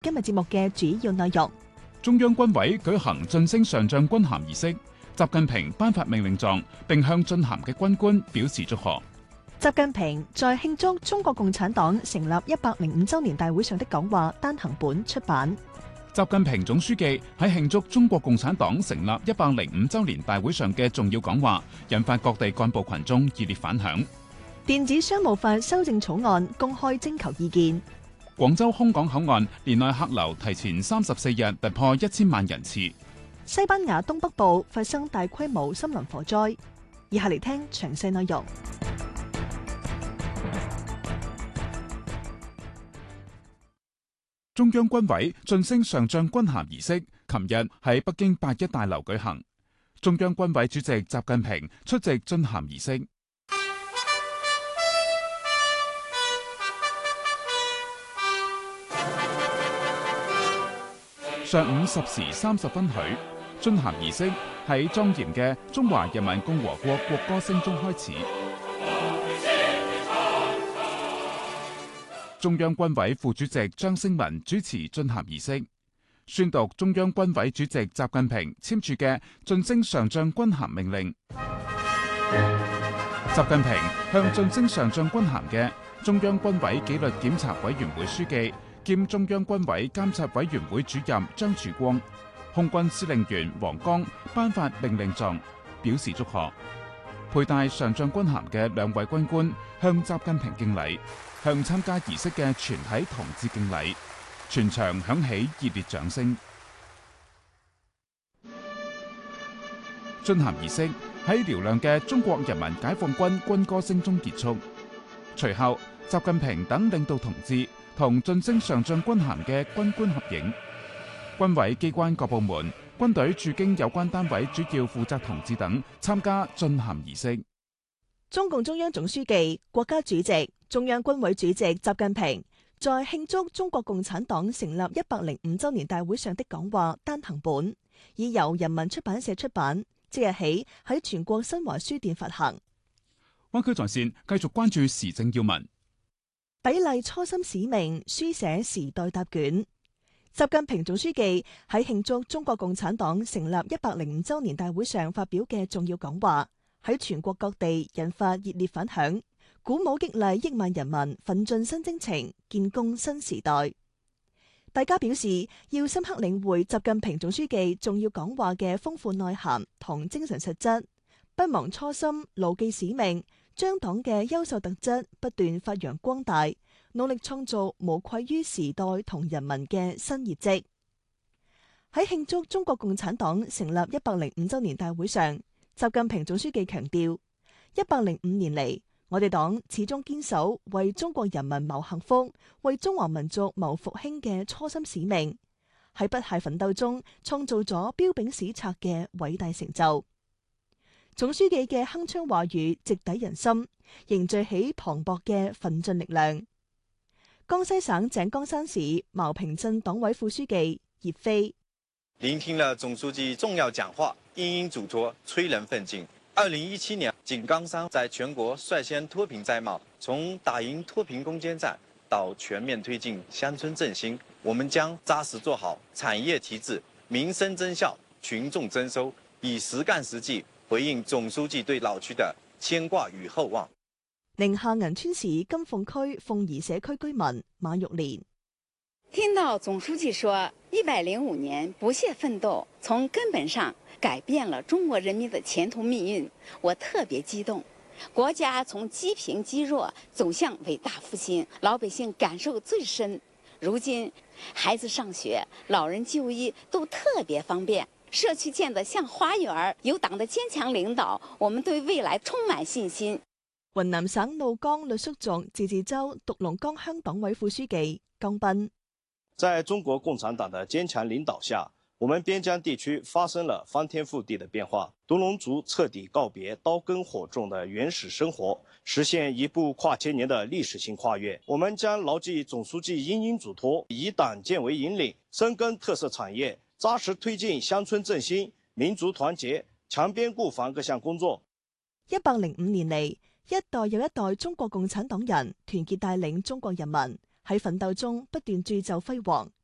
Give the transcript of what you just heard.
今日節目嘅主要內容： 中央軍委舉行晉升上將軍銜儀式，習近平頒發命令狀，並向晉銜嘅軍官表示祝賀。 習近平在慶祝中國共產黨成立105週年大會上的講話單行本出版。 習近平總書記喺慶祝中國共產黨成立105週年大會上嘅重要講話，引發各地幹部群眾熱烈反響。 電子商務法修正草案公開徵求意見。 廣州空港口岸年內客流提前34日突破1000萬人次。 西班牙東北部發生大規模森林火災。以下嚟聽詳細內容。 中央軍委晉升上將軍銜儀式琴日喺北京8·1大樓舉行，中央軍委主席習近平出席晉銜儀式。上午10時30分許，晉銜儀式喺莊嚴嘅中華人民共和國國歌聲中開始。中央軍委副主席張升文主持晉銜儀式，宣讀中央軍委主席習近平簽署嘅晉升上將軍銜命令。習近平向晉升上將軍銜嘅中央軍委紀律檢查委員會書記兼中央軍委監察委員會主任張曙光、空軍司令員王剛頒發命令狀，表示祝賀。佩戴上將軍銜嘅2位軍官向習近平敬禮，向參加儀式嘅全體同志敬禮，全場響起熱烈掌聲。晉銜儀式喺嘹亮嘅中國人民解放軍軍歌聲中結束，隨後習近平等領導同志同晉升上將軍銜嘅軍官合影。軍委機關各部門、軍隊駐京有關單位主要負責同志等參加晉銜儀式。 中共中央總書記、國家主席、中央軍委主席習近平在慶祝中國共產黨成立105週年大會上的講話單行本，已由人民出版社出版，即日起喺全國新華書店發行。 灣區在線繼續關注時政要聞。 砥礪初心使命，書寫時代答卷。習近平總書記喺慶祝中國共產黨成立105週年大會上發表嘅重要講話，喺全國各地引發熱烈反響，鼓舞激勵億萬人民奮進新征程，建功新時代。大家表示要深刻領會習近平總書記重要講話嘅豐富內涵同精神實質，不忘初心，牢記使命，將黨嘅優秀特質不斷發揚光大，努力創造無愧於時代同人民嘅新業績。喺慶祝中國共產黨成立105週年大會上，習近平總書記強調，105年嚟，我哋黨始終堅守為中國人民謀幸福、為中華民族謀復興嘅初心使命，喺不懈奮鬥中創造咗彪炳史冊嘅偉大成就。總書記嘅鏗鏘話語直抵人心，凝聚起磅礴嘅奮進力量。江西省井岡山市茅坪鎮黨委副書記葉飛聆聽了總書記重要講話，殷殷囑託，催人奮進。2017年，井岡山在全國率先脫貧摘帽，從打贏脫貧攻堅戰到全面推進鄉村振興，我們將紮實做好產業提質、民生增效、群眾增收，以實幹實際回應總書記對老區的牽掛與厚望。 寧夏銀川市金鳳區鳳儀社區居民馬玉蓮聽到總書記說105年不懈奮鬥，從根本上改變了中國人民的前途命運，我特別激動。國家從積貧積弱走向偉大復興，老百姓感受最深。如今孩子上學、老人就醫都特別方便，社區建得像花園，有黨的堅強領導，我們對未來充滿信心。 雲南省怒江傈僳族自治州獨龍崗鄉黨委副書記江斌， 在中國共產黨的堅強領導下，我們邊疆地區發生了翻天覆地的變化，獨龍族徹底告別刀耕火種的原始生活，實現一部跨千年的歷史性跨越。我們將牢記總書記殷殷囑託，以黨建為引領，深耕特色產業，扎實推進鄉村振興、民族團結、強邊固防各項工作。 105年嚟，一代又一代中國共產黨人團結帶領中國人民喺奮鬥中不斷鑄就輝煌，